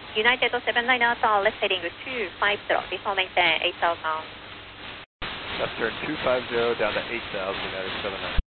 United 790, left heading 250, before maintain 8000. Left turn 250 down to 8000, United 79.